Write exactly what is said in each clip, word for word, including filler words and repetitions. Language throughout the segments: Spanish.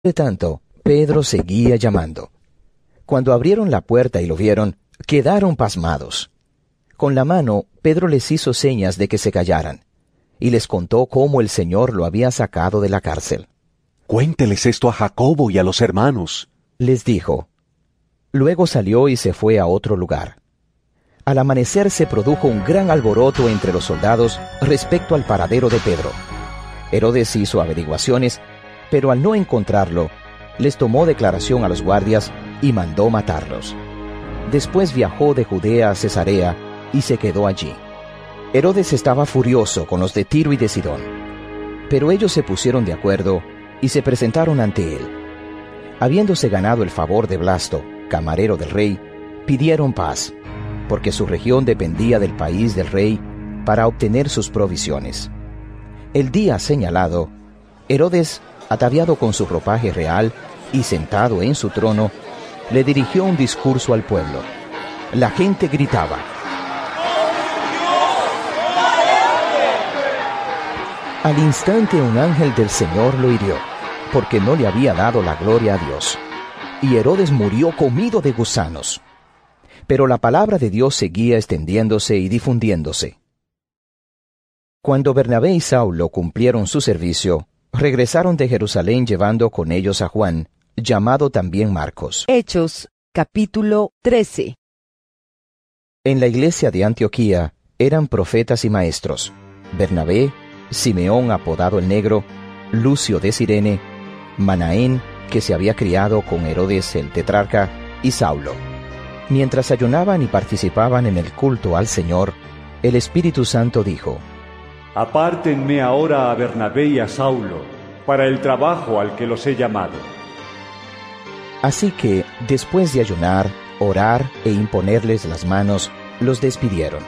De tanto, Pedro seguía llamando. Cuando abrieron la puerta y lo vieron, quedaron pasmados. Con la mano, Pedro les hizo señas de que se callaran, y les contó cómo el Señor lo había sacado de la cárcel. Cuénteles esto a Jacobo y a los hermanos, les dijo. Luego salió y se fue a otro lugar. Al amanecer se produjo un gran alboroto entre los soldados respecto al paradero de Pedro. Herodes hizo averiguaciones, pero al no encontrarlo, les tomó declaración a los guardias y mandó matarlos. Después viajó de Judea a Cesarea y se quedó allí. Herodes estaba furioso con los de Tiro y de Sidón, pero ellos se pusieron de acuerdo y se presentaron ante él. Habiéndose ganado el favor de Blasto, camarero del rey, pidieron paz, porque su región dependía del país del rey para obtener sus provisiones. El día señalado, Herodes, ataviado con su ropaje real y sentado en su trono, le dirigió un discurso al pueblo. La gente gritaba. Al instante un ángel del Señor lo hirió, porque no le había dado la gloria a Dios. Y Herodes murió comido de gusanos. Pero la palabra de Dios seguía extendiéndose y difundiéndose. Cuando Bernabé y Saulo cumplieron su servicio, regresaron de Jerusalén llevando con ellos a Juan, llamado también Marcos. Hechos, capítulo trece. En la iglesia de Antioquía eran profetas y maestros: Bernabé, Simeón apodado el Negro, Lucio de Cirene, Manaén, que se había criado con Herodes el tetrarca, y Saulo. Mientras ayunaban y participaban en el culto al Señor, el Espíritu Santo dijo: Apártenme ahora a Bernabé y a Saulo, para el trabajo al que los he llamado. Así que, después de ayunar, orar e imponerles las manos, los despidieron.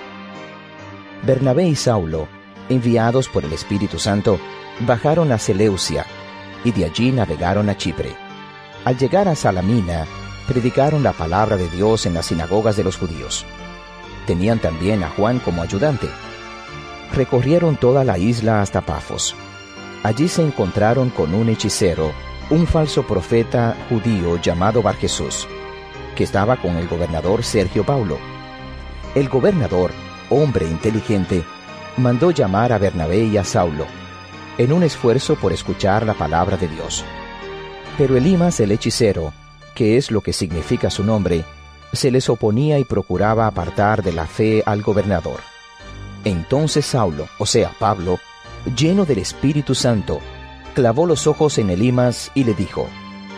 Bernabé y Saulo, enviados por el Espíritu Santo, bajaron a Seleucia, y de allí navegaron a Chipre. Al llegar a Salamina, predicaron la palabra de Dios en las sinagogas de los judíos. Tenían también a Juan como ayudante. Recorrieron toda la isla hasta Pafos. Allí se encontraron con un hechicero, un falso profeta judío llamado Barjesús, que estaba con el gobernador Sergio Paulo. El gobernador, hombre inteligente, mandó llamar a Bernabé y a Saulo, en un esfuerzo por escuchar la palabra de Dios. Pero Elimas el hechicero, que es lo que significa su nombre, se les oponía y procuraba apartar de la fe al gobernador. Entonces Saulo, o sea, Pablo, lleno del Espíritu Santo, clavó los ojos en Elimas y le dijo: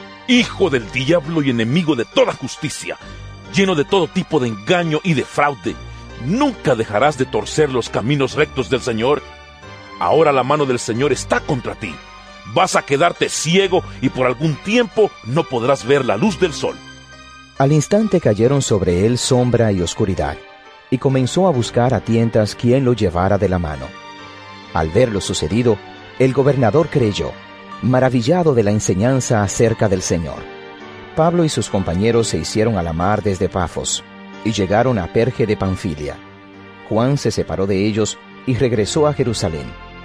Hijo del diablo y enemigo de toda justicia, lleno de todo tipo de engaño y de fraude, ¿nunca dejarás de torcer los caminos rectos del Señor? Ahora la mano del Señor está contra ti. Vas a quedarte ciego y por algún tiempo no podrás ver la luz del sol. Al instante cayeron sobre él sombra y oscuridad, y comenzó a buscar a tientas quien lo llevara de la mano. Al ver lo sucedido, el gobernador creyó, maravillado de la enseñanza acerca del Señor. Pablo y sus compañeros se hicieron a la mar desde Pafos, y llegaron a Perge de Panfilia. Juan se separó de ellos y regresó a Jerusalén.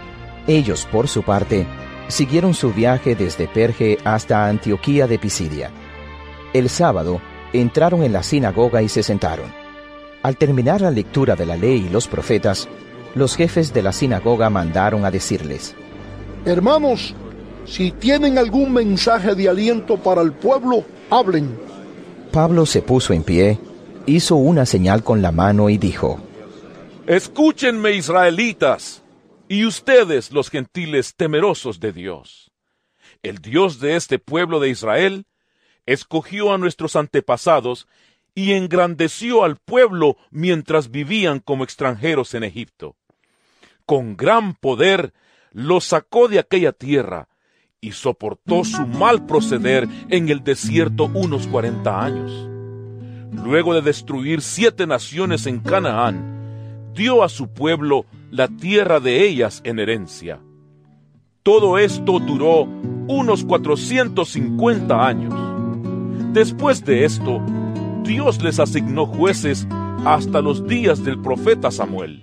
Ellos, por su parte, siguieron su viaje desde Perge hasta Antioquía de Pisidia. El sábado, entraron en la sinagoga y se sentaron. Al terminar la lectura de la ley y los profetas, los jefes de la sinagoga mandaron a decirles: Hermanos, si tienen algún mensaje de aliento para el pueblo, hablen. Pablo se puso en pie, hizo una señal con la mano y dijo: Escúchenme, israelitas, y ustedes, los gentiles temerosos de Dios. El Dios de este pueblo de Israel escogió a nuestros antepasados y engrandeció al pueblo mientras vivían como extranjeros en Egipto. Con gran poder los sacó de aquella tierra y soportó su mal proceder en el desierto unos cuarenta años. Luego de destruir siete naciones en Canaán, dio a su pueblo la tierra de ellas en herencia. Todo esto duró unos cuatrocientos cincuenta años. Después de esto, Dios les asignó jueces hasta los días del profeta Samuel.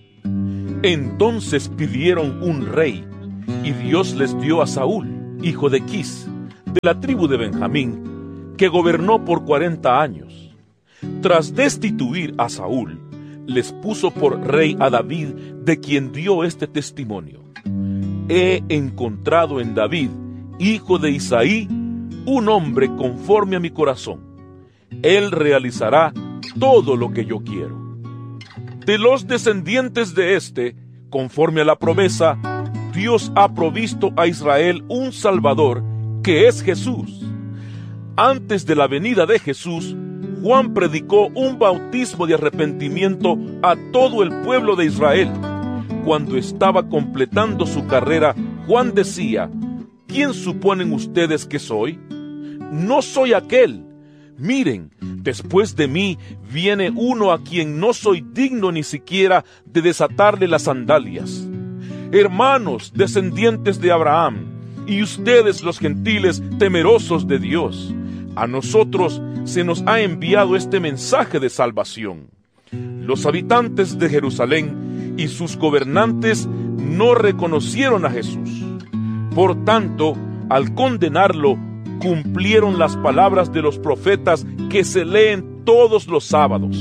Entonces pidieron un rey, y Dios les dio a Saúl, hijo de Quis, de la tribu de Benjamín, que gobernó por cuarenta años. Tras destituir a Saúl, les puso por rey a David, de quien dio este testimonio: he encontrado en David, hijo de Isaí, un hombre conforme a mi corazón. Él realizará todo lo que yo quiero. De los descendientes de éste, conforme a la promesa, Dios ha provisto a Israel un Salvador, que es Jesús. Antes de la venida de Jesús, Juan predicó un bautismo de arrepentimiento a todo el pueblo de Israel. Cuando estaba completando su carrera, Juan decía: ¿quién suponen ustedes que soy? No soy aquel. Miren, después de mí viene uno a quien no soy digno ni siquiera de desatarle las sandalias. Hermanos, descendientes de Abraham, y ustedes los gentiles temerosos de Dios, a nosotros se nos ha enviado este mensaje de salvación. Los habitantes de Jerusalén y sus gobernantes no reconocieron a Jesús. Por tanto, al condenarlo, cumplieron las palabras de los profetas que se leen todos los sábados.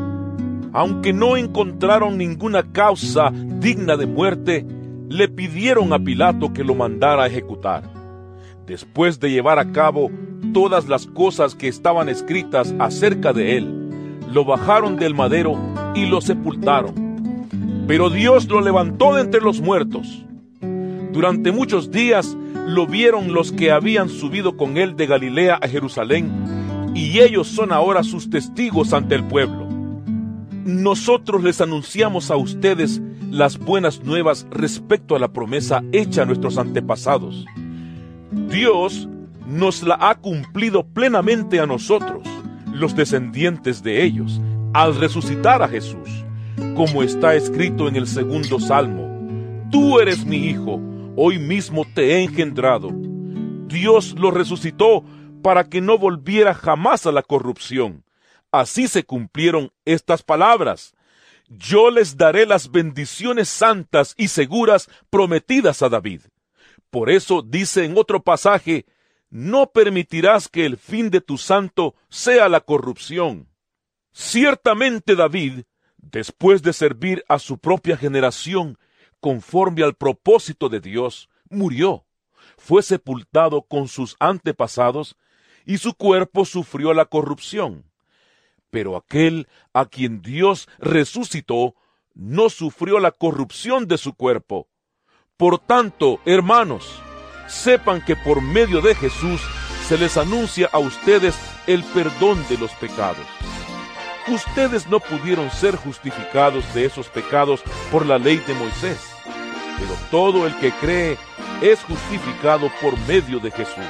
Aunque no encontraron ninguna causa digna de muerte, le pidieron a Pilato que lo mandara a ejecutar. Después de llevar a cabo todas las cosas que estaban escritas acerca de él, lo bajaron del madero y lo sepultaron. Pero Dios lo levantó de entre los muertos. Durante muchos días lo vieron los que habían subido con él de Galilea a Jerusalén, y ellos son ahora sus testigos ante el pueblo. Nosotros les anunciamos a ustedes las buenas nuevas respecto a la promesa hecha a nuestros antepasados. Dios nos la ha cumplido plenamente a nosotros, los descendientes de ellos, al resucitar a Jesús, como está escrito en el segundo Salmo: tú eres mi hijo, hoy mismo te he engendrado. Dios lo resucitó para que no volviera jamás a la corrupción. Así se cumplieron estas palabras: yo les daré las bendiciones santas y seguras prometidas a David. Por eso dice en otro pasaje: no permitirás que el fin de tu santo sea la corrupción. Ciertamente David, después de servir a su propia generación, conforme al propósito de Dios, murió, fue sepultado con sus antepasados, y su cuerpo sufrió la corrupción. Pero aquel a quien Dios resucitó no sufrió la corrupción de su cuerpo. Por tanto, hermanos, sepan que por medio de Jesús se les anuncia a ustedes el perdón de los pecados. Ustedes no pudieron ser justificados de esos pecados por la ley de Moisés, pero todo el que cree es justificado por medio de Jesús.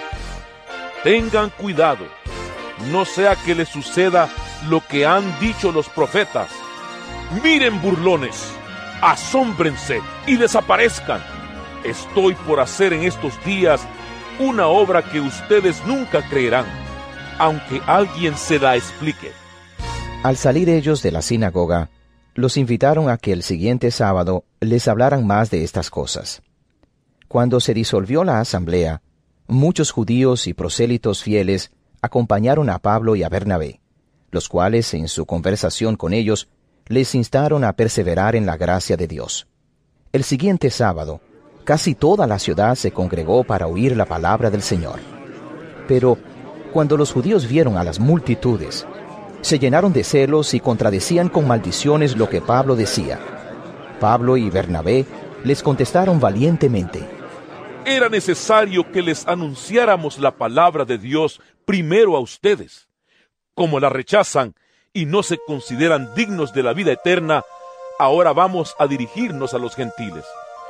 Tengan cuidado, no sea que les suceda lo que han dicho los profetas: miren, burlones, asómbrense y desaparezcan. Estoy por hacer en estos días una obra que ustedes nunca creerán, aunque alguien se la explique. Al salir ellos de la sinagoga, los invitaron a que el siguiente sábado les hablaran más de estas cosas. Cuando se disolvió la asamblea, muchos judíos y prosélitos fieles acompañaron a Pablo y a Bernabé, los cuales en su conversación con ellos les instaron a perseverar en la gracia de Dios. El siguiente sábado, casi toda la ciudad se congregó para oír la palabra del Señor. Pero cuando los judíos vieron a las multitudes, se llenaron de celos y contradecían con maldiciones lo que Pablo decía. Pablo y Bernabé les contestaron valientemente: era necesario que les anunciáramos la palabra de Dios primero a ustedes. Como la rechazan y no se consideran dignos de la vida eterna, ahora vamos a dirigirnos a los gentiles.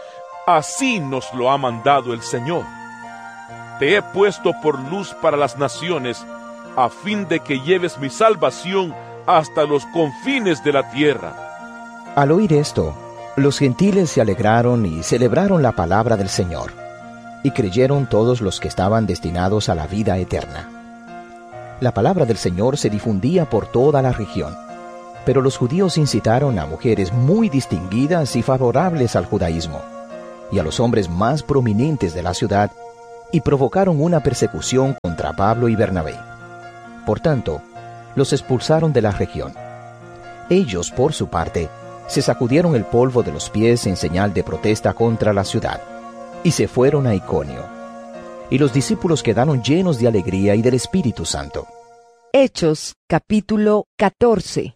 Así nos lo ha mandado el Señor. Te he puesto por luz para las naciones, a fin de que lleves mi salvación hasta los confines de la tierra. Al oír esto, los gentiles se alegraron y celebraron la palabra del Señor, y creyeron todos los que estaban destinados a la vida eterna. La palabra del Señor se difundía por toda la región, pero los judíos incitaron a mujeres muy distinguidas y favorables al judaísmo, y a los hombres más prominentes de la ciudad, y provocaron una persecución contra Pablo y Bernabé. Por tanto, los expulsaron de la región. Ellos, por su parte, se sacudieron el polvo de los pies en señal de protesta contra la ciudad, y se fueron a Iconio. Y los discípulos quedaron llenos de alegría y del Espíritu Santo. Hechos, capítulo catorce.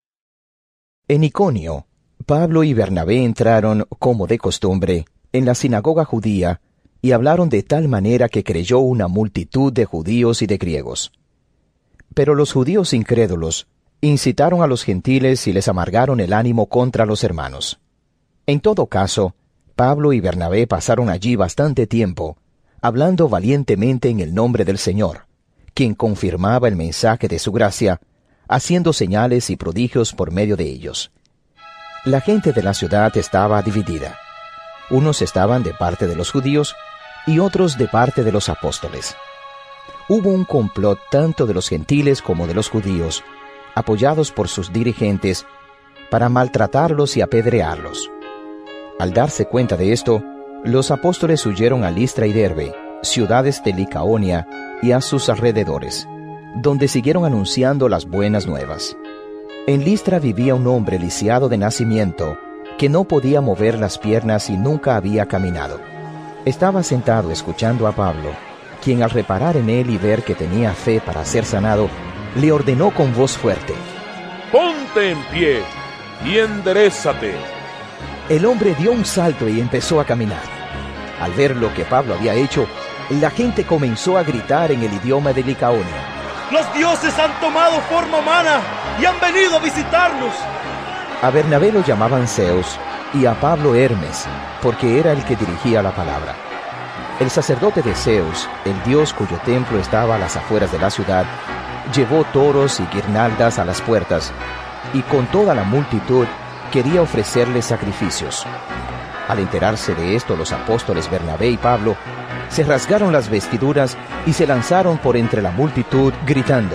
En Iconio, Pablo y Bernabé entraron, como de costumbre, en la sinagoga judía, y hablaron de tal manera que creyó una multitud de judíos y de griegos. Pero los judíos incrédulos incitaron a los gentiles y les amargaron el ánimo contra los hermanos. En todo caso, Pablo y Bernabé pasaron allí bastante tiempo, hablando valientemente en el nombre del Señor, quien confirmaba el mensaje de su gracia, haciendo señales y prodigios por medio de ellos. La gente de la ciudad estaba dividida. Unos estaban de parte de los judíos y otros de parte de los apóstoles. Hubo un complot tanto de los gentiles como de los judíos, apoyados por sus dirigentes, para maltratarlos y apedrearlos. Al darse cuenta de esto, los apóstoles huyeron a Listra y Derbe, ciudades de Licaonia y a sus alrededores, donde siguieron anunciando las buenas nuevas. En Listra vivía un hombre lisiado de nacimiento, que no podía mover las piernas y nunca había caminado. Estaba sentado escuchando a Pablo, quien al reparar en él y ver que tenía fe para ser sanado, le ordenó con voz fuerte: ¡Ponte en pie y enderézate! El hombre dio un salto y empezó a caminar. Al ver lo que Pablo había hecho, la gente comenzó a gritar en el idioma de Licaonia: ¡Los dioses han tomado forma humana y han venido a visitarnos! A Bernabé lo llamaban Zeus y a Pablo Hermes, porque era el que dirigía la palabra. El sacerdote de Zeus, el dios cuyo templo estaba a las afueras de la ciudad, llevó toros y guirnaldas a las puertas, y con toda la multitud quería ofrecerle sacrificios. Al enterarse de esto, los apóstoles Bernabé y Pablo se rasgaron las vestiduras y se lanzaron por entre la multitud, gritando: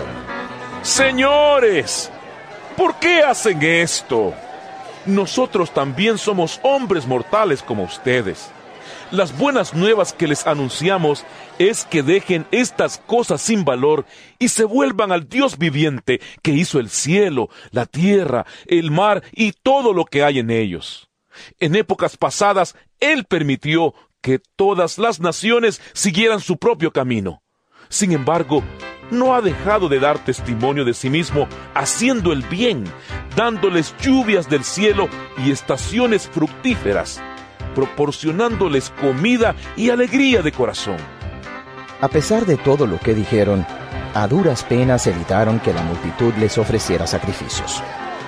¡Señores! ¿Por qué hacen esto? Nosotros también somos hombres mortales como ustedes. Las buenas nuevas que les anunciamos es que dejen estas cosas sin valor y se vuelvan al Dios viviente que hizo el cielo, la tierra, el mar y todo lo que hay en ellos. En épocas pasadas, Él permitió que todas las naciones siguieran su propio camino. Sin embargo, no ha dejado de dar testimonio de sí mismo haciendo el bien, dándoles lluvias del cielo y estaciones fructíferas, proporcionándoles comida y alegría de corazón. A pesar de todo lo que dijeron, a duras penas evitaron que la multitud les ofreciera sacrificios.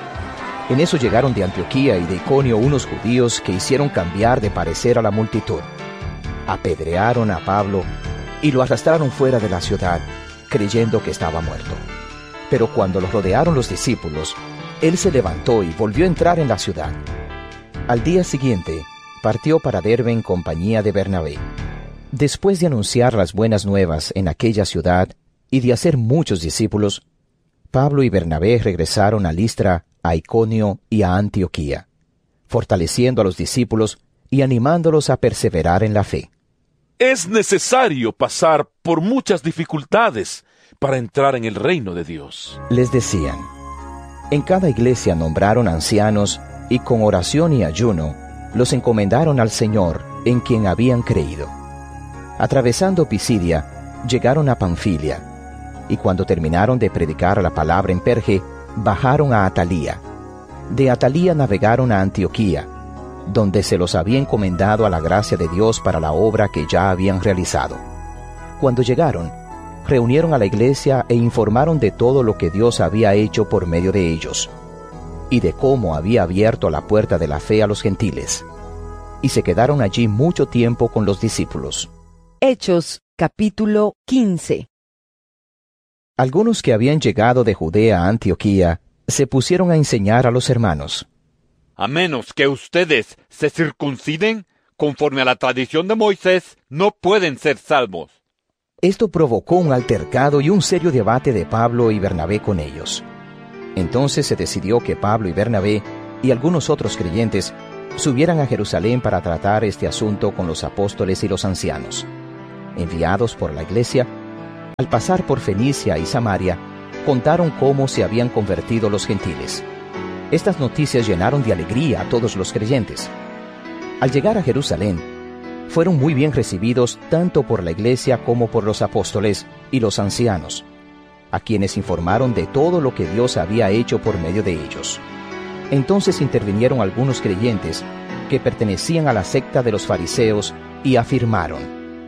En eso llegaron de Antioquía y de Iconio unos judíos que hicieron cambiar de parecer a la multitud. Apedrearon a Pablo y lo arrastraron fuera de la ciudad, creyendo que estaba muerto. Pero cuando lo rodearon los discípulos, él se levantó y volvió a entrar en la ciudad. Al día siguiente, partió para Derbe en compañía de Bernabé. Después de anunciar las buenas nuevas en aquella ciudad y de hacer muchos discípulos, Pablo y Bernabé regresaron a Listra, a Iconio y a Antioquía, fortaleciendo a los discípulos y animándolos a perseverar en la fe. Es necesario pasar por muchas dificultades para entrar en el reino de Dios. Les decían. En cada iglesia nombraron ancianos y con oración y ayuno los encomendaron al Señor en quien habían creído. Atravesando Pisidia, llegaron a Panfilia, y cuando terminaron de predicar la palabra en Perge, bajaron a Atalía. De Atalía navegaron a Antioquía, donde se los había encomendado a la gracia de Dios para la obra que ya habían realizado. Cuando llegaron, reunieron a la iglesia e informaron de todo lo que Dios había hecho por medio de ellos, y de cómo había abierto la puerta de la fe a los gentiles. Y se quedaron allí mucho tiempo con los discípulos. Hechos, capítulo quince. Algunos que habían llegado de Judea a Antioquía se pusieron a enseñar a los hermanos: A menos que ustedes se circunciden, conforme a la tradición de Moisés, no pueden ser salvos. Esto provocó un altercado y un serio debate de Pablo y Bernabé con ellos. Entonces se decidió que Pablo y Bernabé y algunos otros creyentes subieran a Jerusalén para tratar este asunto con los apóstoles y los ancianos. enviados por la iglesia, al pasar por Fenicia y Samaria, contaron cómo se habían convertido los gentiles. Estas noticias llenaron de alegría a todos los creyentes. Al llegar a Jerusalén, fueron muy bien recibidos tanto por la iglesia como por los apóstoles y los ancianos, a quienes informaron de todo lo que Dios había hecho por medio de ellos. Entonces intervinieron algunos creyentes que pertenecían a la secta de los fariseos y afirmaron: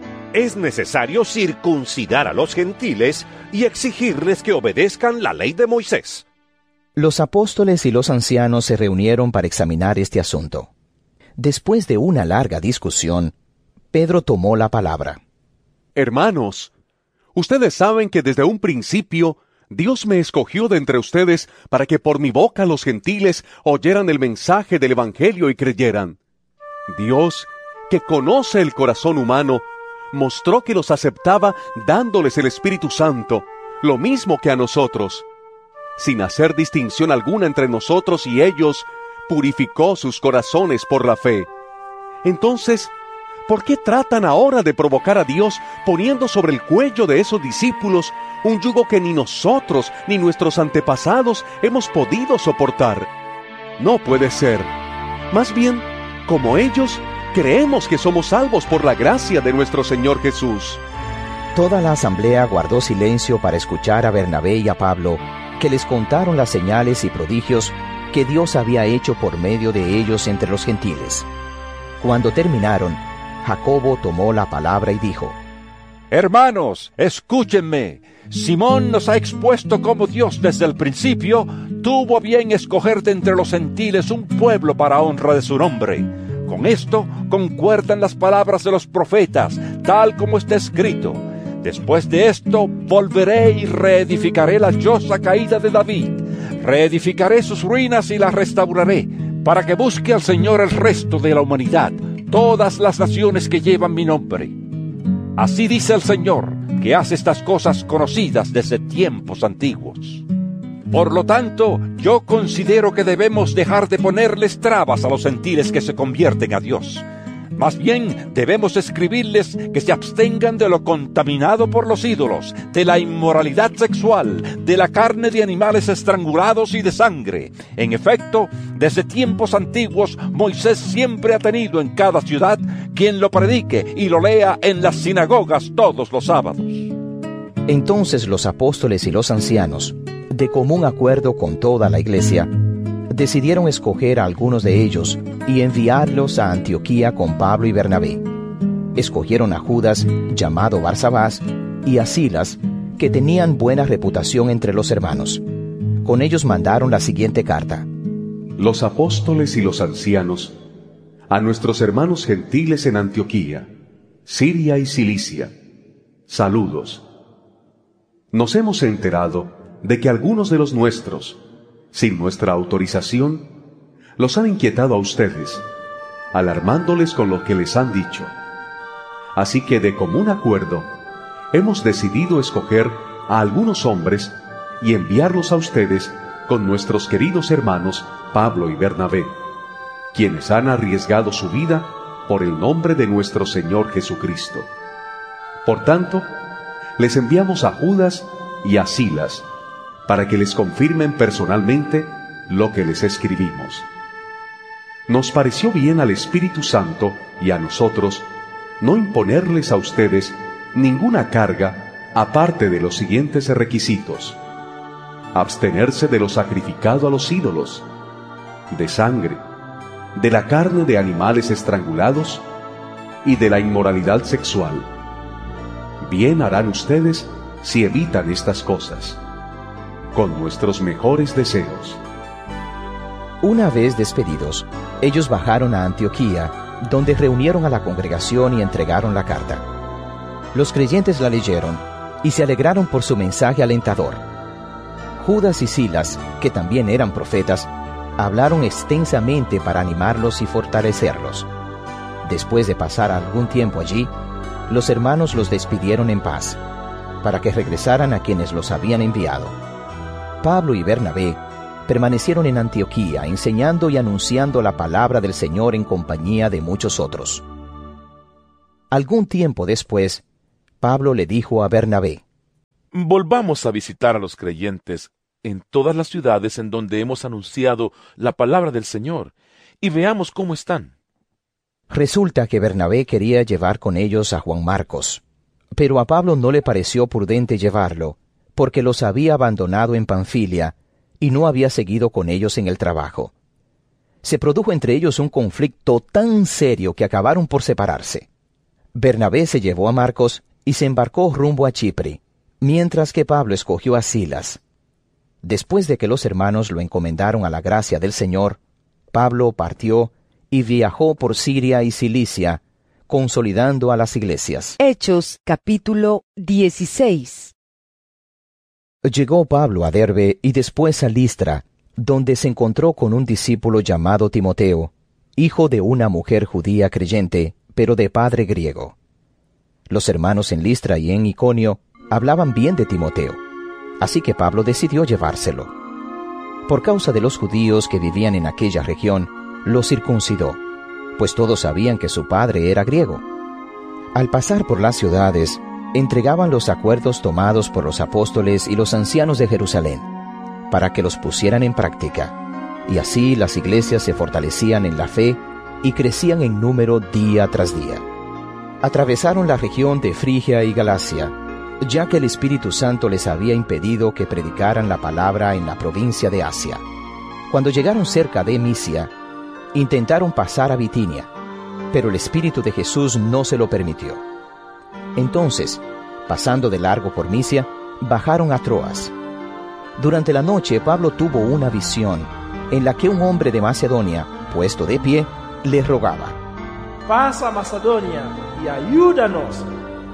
es necesario circuncidar a los gentiles y exigirles que obedezcan la ley de Moisés. Los apóstoles y los ancianos se reunieron para examinar este asunto. Después de una larga discusión, Pedro tomó la palabra. Hermanos, ustedes saben que desde un principio Dios me escogió de entre ustedes para que por mi boca los gentiles oyeran el mensaje del Evangelio y creyeran. Dios, que conoce el corazón humano, mostró que los aceptaba dándoles el Espíritu Santo, lo mismo que a nosotros. Sin hacer distinción alguna entre nosotros y ellos, purificó sus corazones por la fe. Entonces, ¿por qué tratan ahora de provocar a Dios poniendo sobre el cuello de esos discípulos un yugo que ni nosotros ni nuestros antepasados hemos podido soportar? No puede ser. Más bien, como ellos, creemos que somos salvos por la gracia de nuestro Señor Jesús. Toda la asamblea guardó silencio para escuchar a Bernabé y a Pablo, que les contaron las señales y prodigios que Dios había hecho por medio de ellos entre los gentiles. Cuando terminaron, Jacobo tomó la palabra y dijo: Hermanos, escúchenme. Simón nos ha expuesto cómo Dios desde el principio tuvo a bien escoger de entre los gentiles un pueblo para honra de su nombre. Con esto concuerdan las palabras de los profetas, tal como está escrito: después de esto volveré y reedificaré la choza caída de David. Reedificaré sus ruinas y las restauraré, para que busque al Señor el resto de la humanidad, todas las naciones que llevan mi nombre. Así dice el Señor, que hace estas cosas conocidas desde tiempos antiguos. Por lo tanto, yo considero que debemos dejar de ponerles trabas a los gentiles que se convierten a Dios. Más bien, debemos escribirles que se abstengan de lo contaminado por los ídolos, de la inmoralidad sexual, de la carne de animales estrangulados y de sangre. En efecto, desde tiempos antiguos, Moisés siempre ha tenido en cada ciudad quien lo predique y lo lea en las sinagogas todos los sábados. Entonces los apóstoles y los ancianos, de común acuerdo con toda la iglesia, decidieron escoger a algunos de ellos y enviarlos a Antioquía con Pablo y Bernabé. Escogieron a Judas, llamado Barsabás, y a Silas, que tenían buena reputación entre los hermanos. Con ellos mandaron la siguiente carta: Los apóstoles y los ancianos, a nuestros hermanos gentiles en Antioquía, Siria y Cilicia, saludos. Nos hemos enterado de que algunos de los nuestros, sin nuestra autorización, los han inquietado a ustedes, alarmándoles con lo que les han dicho. Así que de común acuerdo, hemos decidido escoger a algunos hombres y enviarlos a ustedes con nuestros queridos hermanos Pablo y Bernabé, quienes han arriesgado su vida por el nombre de nuestro Señor Jesucristo. Por tanto, les enviamos a Judas y a Silas, para que les confirmen personalmente lo que les escribimos. Nos pareció bien al Espíritu Santo y a nosotros no imponerles a ustedes ninguna carga aparte de los siguientes requisitos: abstenerse de lo sacrificado a los ídolos, de sangre, de la carne de animales estrangulados y de la inmoralidad sexual. Bien harán ustedes si evitan estas cosas. Con nuestros mejores deseos. Una vez despedidos, ellos bajaron a Antioquía, donde reunieron a la congregación y entregaron la carta. Los creyentes la leyeron y se alegraron por su mensaje alentador. Judas y Silas, que también eran profetas, hablaron extensamente para animarlos y fortalecerlos. Después de pasar algún tiempo allí, los hermanos los despidieron en paz, para que regresaran a quienes los habían enviado. Pablo y Bernabé permanecieron en Antioquía, enseñando y anunciando la palabra del Señor en compañía de muchos otros. Algún tiempo después, Pablo le dijo a Bernabé: Volvamos a visitar a los creyentes en todas las ciudades en donde hemos anunciado la palabra del Señor, y veamos cómo están. Resulta que Bernabé quería llevar con ellos a Juan Marcos, pero a Pablo no le pareció prudente llevarlo, porque los había abandonado en Panfilia y no había seguido con ellos en el trabajo. Se produjo entre ellos un conflicto tan serio que acabaron por separarse. Bernabé se llevó a Marcos y se embarcó rumbo a Chipre, mientras que Pablo escogió a Silas. Después de que los hermanos lo encomendaron a la gracia del Señor, Pablo partió y viajó por Siria y Cilicia, consolidando a las iglesias. Hechos capítulo dieciséis. Llegó Pablo a Derbe y después a Listra, donde se encontró con un discípulo llamado Timoteo, hijo de una mujer judía creyente, pero de padre griego. Los hermanos en Listra y en Iconio hablaban bien de Timoteo, así que Pablo decidió llevárselo. Por causa de los judíos que vivían en aquella región, lo circuncidó, pues todos sabían que su padre era griego. Al pasar por las ciudades, entregaban los acuerdos tomados por los apóstoles y los ancianos de Jerusalén, para que los pusieran en práctica, y así las iglesias se fortalecían en la fe y crecían en número día tras día. Atravesaron la región de Frigia y Galacia, ya que el Espíritu Santo les había impedido que predicaran la palabra en la provincia de Asia. Cuando llegaron cerca de Misia, intentaron pasar a Bitinia, pero el Espíritu de Jesús no se lo permitió. Entonces, pasando de largo por Misia, bajaron a Troas. Durante la noche, Pablo tuvo una visión en la que un hombre de Macedonia, puesto de pie, le rogaba: Pasa a Macedonia y ayúdanos.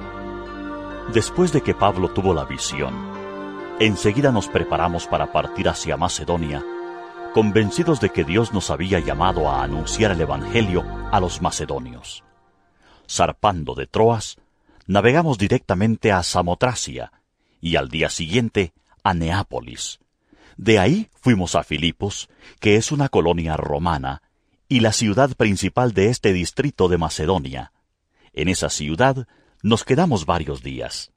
Después de que Pablo tuvo la visión, enseguida nos preparamos para partir hacia Macedonia, convencidos de que Dios nos había llamado a anunciar el Evangelio a los macedonios. Zarpando de Troas, navegamos directamente a Samotracia y al día siguiente a Neápolis. De ahí fuimos a Filipos, que es una colonia romana y la ciudad principal de este distrito de Macedonia. En esa ciudad nos quedamos varios días.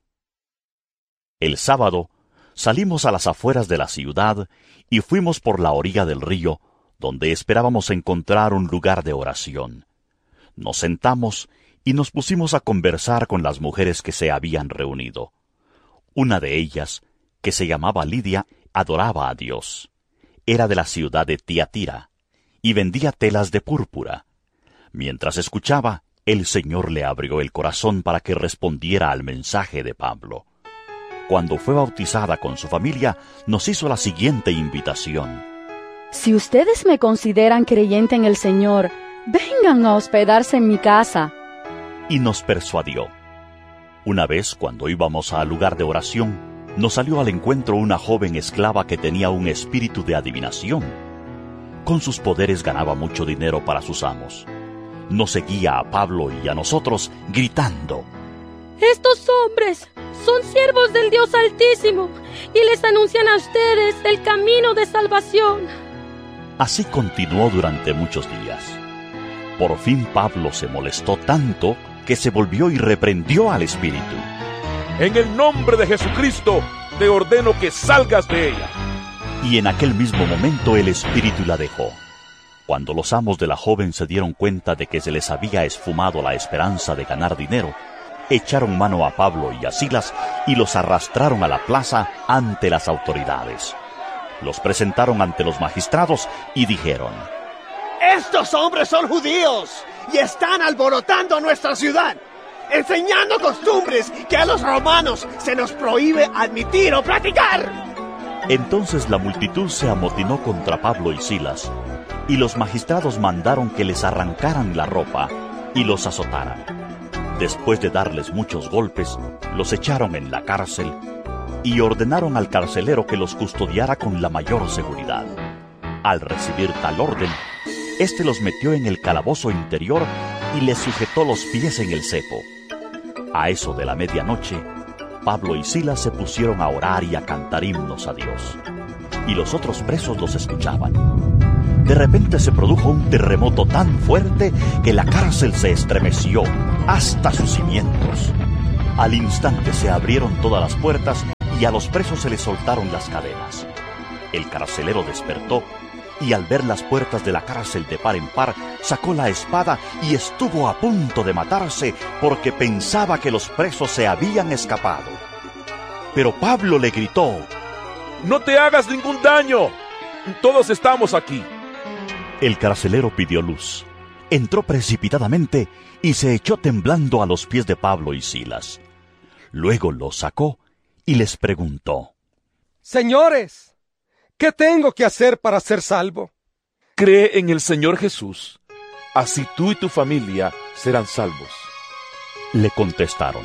El sábado salimos a las afueras de la ciudad y fuimos por la orilla del río, donde esperábamos encontrar un lugar de oración. Nos sentamos y nos pusimos a conversar con las mujeres que se habían reunido. Una de ellas, que se llamaba Lidia, adoraba a Dios. Era de la ciudad de Tiatira y vendía telas de púrpura. Mientras escuchaba, el Señor le abrió el corazón para que respondiera al mensaje de Pablo. Cuando fue bautizada con su familia, nos hizo la siguiente invitación: Si ustedes me consideran creyente en el Señor, vengan a hospedarse en mi casa. Y nos persuadió. Una vez, cuando íbamos al lugar de oración, nos salió al encuentro una joven esclava que tenía un espíritu de adivinación. Con sus poderes ganaba mucho dinero para sus amos. Nos seguía a Pablo y a nosotros gritando: Estos hombres son siervos del Dios Altísimo y les anuncian a ustedes el camino de salvación. Así continuó durante muchos días. Por fin Pablo se molestó tanto que se volvió y reprendió al espíritu. En el nombre de Jesucristo, te ordeno que salgas de ella. Y en aquel mismo momento el espíritu la dejó. Cuando los amos de la joven se dieron cuenta de que se les había esfumado la esperanza de ganar dinero, echaron mano a Pablo y a Silas y los arrastraron a la plaza ante las autoridades. Los presentaron ante los magistrados y dijeron: Estos hombres son judíos y están alborotando nuestra ciudad, enseñando costumbres que a los romanos se nos prohíbe admitir o practicar. Entonces la multitud se amotinó contra Pablo y Silas, y los magistrados mandaron que les arrancaran la ropa y los azotaran. Después de darles muchos golpes, los echaron en la cárcel y ordenaron al carcelero que los custodiara con la mayor seguridad. Al recibir tal orden, éste los metió en el calabozo interior y les sujetó los pies en el cepo. A eso de la medianoche, Pablo y Silas se pusieron a orar y a cantar himnos a Dios, y los otros presos los escuchaban. De repente se produjo un terremoto tan fuerte que la cárcel se estremeció hasta sus cimientos. Al instante se abrieron todas las puertas y a los presos se les soltaron las cadenas. El carcelero despertó y al ver las puertas de la cárcel de par en par, sacó la espada y estuvo a punto de matarse porque pensaba que los presos se habían escapado. Pero Pablo le gritó: ¡No te hagas ningún daño! Todos estamos aquí. El carcelero pidió luz, entró precipitadamente y se echó temblando a los pies de Pablo y Silas. Luego los sacó y les preguntó: Señores, ¿qué tengo que hacer para ser salvo? Cree en el Señor Jesús, así tú y tu familia serán salvos. Le contestaron.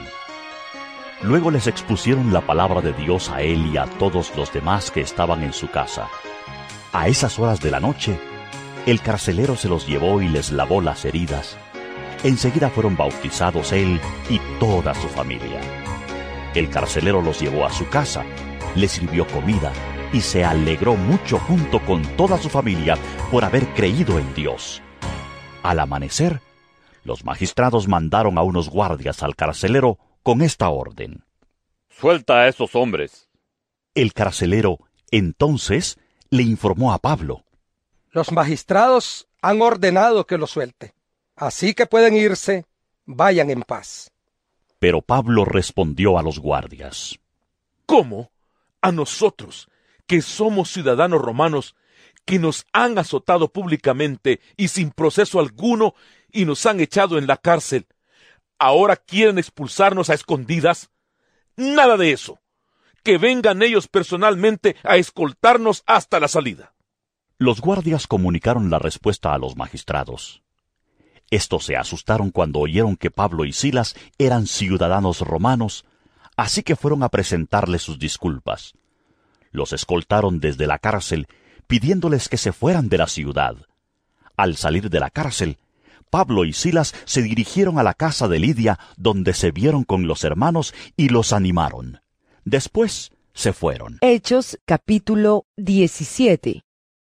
Luego les expusieron la palabra de Dios a él y a todos los demás que estaban en su casa. A esas horas de la noche, el carcelero se los llevó y les lavó las heridas. Enseguida fueron bautizados él y toda su familia. El carcelero los llevó a su casa, les sirvió comida y se alegró mucho junto con toda su familia por haber creído en Dios. Al amanecer, los magistrados mandaron a unos guardias al carcelero con esta orden: Suelta a esos hombres. El carcelero entonces le informó a Pablo: Los magistrados han ordenado que lo suelte, así que pueden irse, vayan en paz. Pero Pablo respondió a los guardias: ¿Cómo? A nosotros, que somos ciudadanos romanos, que nos han azotado públicamente y sin proceso alguno y nos han echado en la cárcel, ¿ahora quieren expulsarnos a escondidas? Nada de eso. Que vengan ellos personalmente a escoltarnos hasta la salida. Los guardias comunicaron la respuesta a los magistrados. Estos se asustaron cuando oyeron que Pablo y Silas eran ciudadanos romanos, así que fueron a presentarles sus disculpas. Los escoltaron desde la cárcel, pidiéndoles que se fueran de la ciudad. Al salir de la cárcel, Pablo y Silas se dirigieron a la casa de Lidia, donde se vieron con los hermanos y los animaron. Después se fueron. Hechos capítulo diecisiete.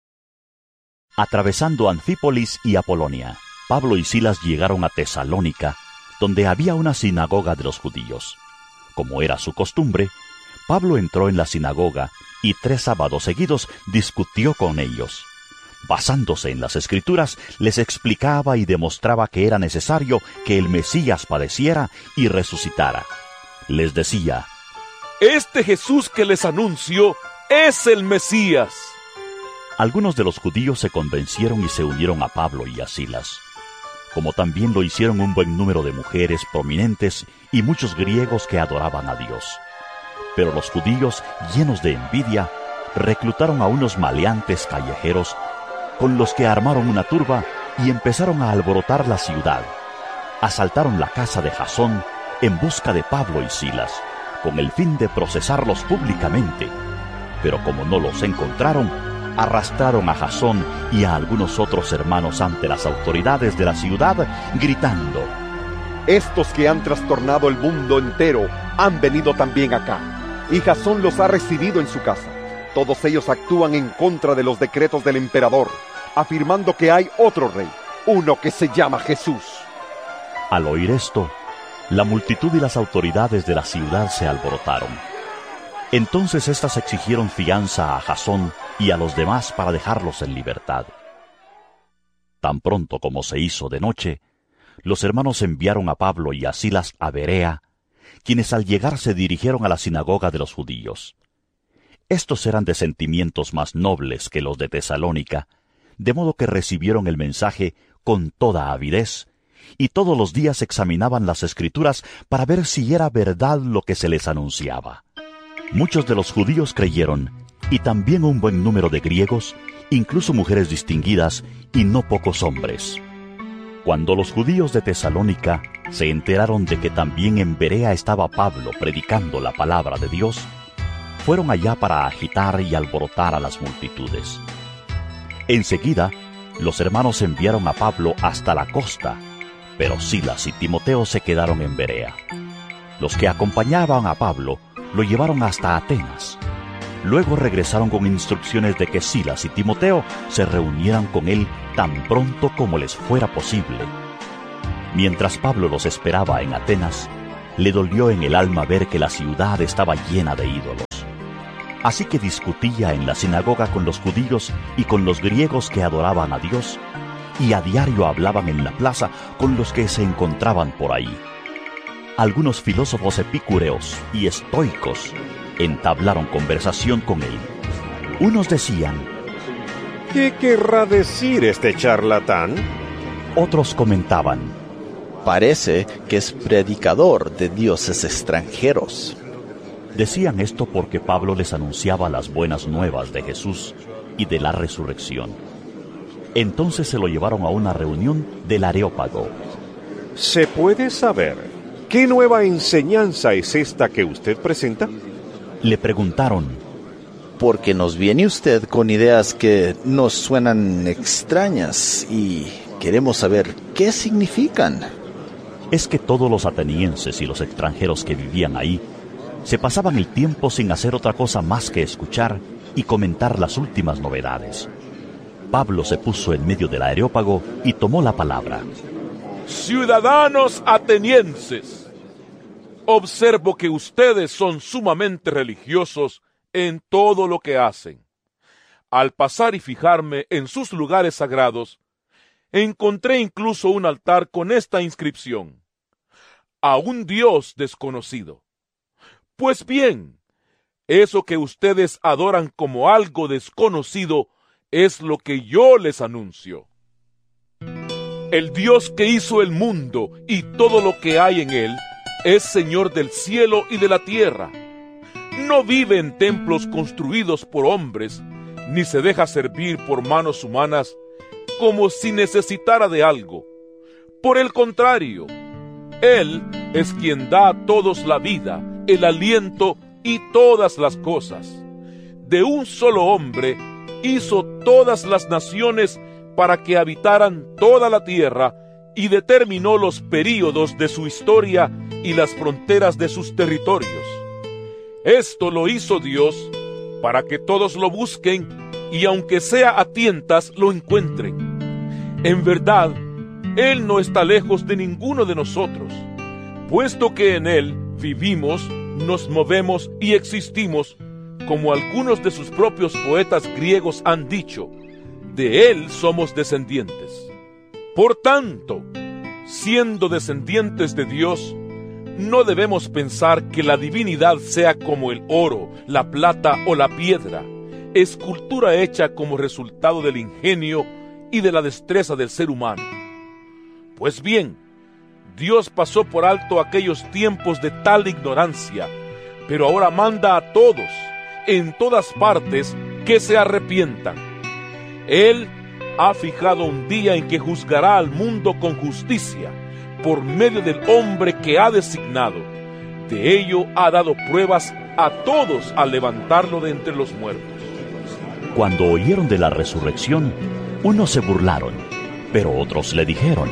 Atravesando Anfípolis y Apolonia, Pablo y Silas llegaron a Tesalónica, donde había una sinagoga de los judíos. Como era su costumbre, Pablo entró en la sinagoga y tres sábados seguidos discutió con ellos. Basándose en las Escrituras, les explicaba y demostraba que era necesario que el Mesías padeciera y resucitara. Les decía: Este Jesús que les anuncio es el Mesías. Algunos de los judíos se convencieron y se unieron a Pablo y a Silas, como también lo hicieron un buen número de mujeres prominentes y muchos griegos que adoraban a Dios. Pero los judíos, llenos de envidia, reclutaron a unos maleantes callejeros, con los que armaron una turba y empezaron a alborotar la ciudad. Asaltaron la casa de Jasón en busca de Pablo y Silas, con el fin de procesarlos públicamente. Pero como no los encontraron, arrastraron a Jasón y a algunos otros hermanos ante las autoridades de la ciudad, gritando: Estos que han trastornado el mundo entero han venido también acá, y Jasón los ha recibido en su casa. Todos ellos actúan en contra de los decretos del emperador, afirmando que hay otro rey, uno que se llama Jesús. Al oír esto, la multitud y las autoridades de la ciudad se alborotaron. Entonces éstas exigieron fianza a Jasón y a los demás para dejarlos en libertad. Tan pronto como se hizo de noche, los hermanos enviaron a Pablo y a Silas a Berea, quienes al llegar se dirigieron a la sinagoga de los judíos. Estos eran de sentimientos más nobles que los de Tesalónica, de modo que recibieron el mensaje con toda avidez, y todos los días examinaban las Escrituras para ver si era verdad lo que se les anunciaba. Muchos de los judíos creyeron, y también un buen número de griegos, incluso mujeres distinguidas, y no pocos hombres. Cuando los judíos de Tesalónica se enteraron de que también en Berea estaba Pablo predicando la palabra de Dios, fueron allá para agitar y alborotar a las multitudes. Enseguida, los hermanos enviaron a Pablo hasta la costa, pero Silas y Timoteo se quedaron en Berea. Los que acompañaban a Pablo lo llevaron hasta Atenas. Luego regresaron con instrucciones de que Silas y Timoteo se reunieran con él tan pronto como les fuera posible. Mientras Pablo los esperaba en Atenas, Le dolió en el alma ver que la ciudad estaba llena de ídolos. Así que discutía en la sinagoga con los judíos y con los griegos que adoraban a Dios, y a diario hablaban en la plaza con los que se encontraban por ahí. Algunos filósofos epicúreos y estoicos entablaron conversación con él. Unos decían: ¿qué querrá decir este charlatán? Otros comentaban: parece que es predicador de dioses extranjeros. Decían esto porque Pablo les anunciaba las buenas nuevas de Jesús y de la resurrección. Entonces se lo llevaron a una reunión del Areópago. ¿Se puede saber qué nueva enseñanza es esta que usted presenta? Le preguntaron: porque nos viene usted con ideas que nos suenan extrañas y queremos saber qué significan. Es que todos los atenienses y los extranjeros que vivían ahí se pasaban el tiempo sin hacer otra cosa más que escuchar y comentar las últimas novedades. Pablo se puso en medio del Areópago y tomó la palabra. Ciudadanos atenienses, observo que ustedes son sumamente religiosos en todo lo que hacen. Al pasar y fijarme en sus lugares sagrados, encontré incluso un altar con esta inscripción: a un Dios desconocido. Pues bien, eso que ustedes adoran como algo desconocido es lo que yo les anuncio. El Dios que hizo el mundo y todo lo que hay en él es Señor del cielo y de la tierra. No vive en templos construidos por hombres, ni se deja servir por manos humanas como si necesitara de algo. Por el contrario, Él es quien da a todos la vida, el aliento y todas las cosas. De un solo hombre hizo todas las naciones para que habitaran toda la tierra y determinó los períodos de su historia y las fronteras de sus territorios. Esto lo hizo Dios para que todos lo busquen y aunque sea a tientas lo encuentren. En verdad, Él no está lejos de ninguno de nosotros, puesto que en Él vivimos, nos movemos y existimos, como algunos de sus propios poetas griegos han dicho, de Él somos descendientes. Por tanto, siendo descendientes de Dios, no debemos pensar que la divinidad sea como el oro, la plata o la piedra, escultura hecha como resultado del ingenio y de la destreza del ser humano. Pues bien, Dios pasó por alto aquellos tiempos de tal ignorancia, pero ahora manda a todos, en todas partes, que se arrepientan. Él ha fijado un día en que juzgará al mundo con justicia, por medio del hombre que ha designado. De ello ha dado pruebas a todos al levantarlo de entre los muertos. Cuando oyeron de la resurrección, unos se burlaron, pero otros le dijeron: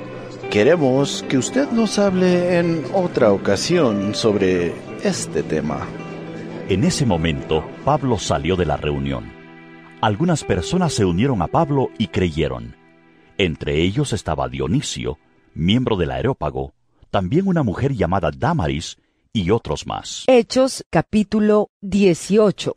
queremos que usted nos hable en otra ocasión sobre este tema. En ese momento, Pablo salió de la reunión. Algunas personas se unieron a Pablo y creyeron. Entre ellos estaba Dionisio, miembro del Areópago, también una mujer llamada Dámaris y otros más. Hechos capítulo dieciocho.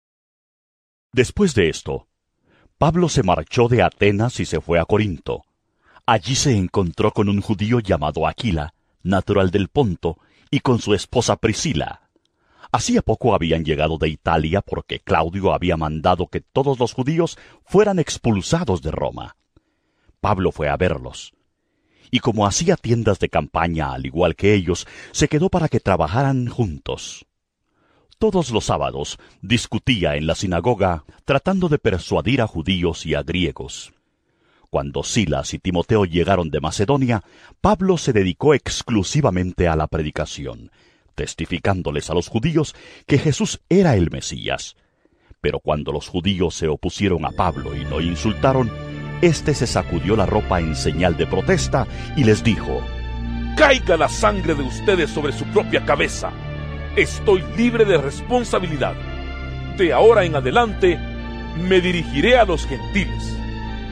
Después de esto, Pablo se marchó de Atenas y se fue a Corinto. Allí se encontró con un judío llamado Aquila, natural del Ponto, y con su esposa Priscila. Hacía poco habían llegado de Italia porque Claudio había mandado que todos los judíos fueran expulsados de Roma. Pablo fue a verlos, y como hacía tiendas de campaña al igual que ellos, se quedó para que trabajaran juntos. Todos los sábados discutía en la sinagoga, tratando de persuadir a judíos y a griegos. Cuando Silas y Timoteo llegaron de Macedonia, Pablo se dedicó exclusivamente a la predicación, testificándoles a los judíos que Jesús era el Mesías. Pero cuando los judíos se opusieron a Pablo y lo insultaron, éste se sacudió la ropa en señal de protesta y les dijo: ¡caiga la sangre de ustedes sobre su propia cabeza! Estoy libre de responsabilidad. De ahora en adelante, me dirigiré a los gentiles.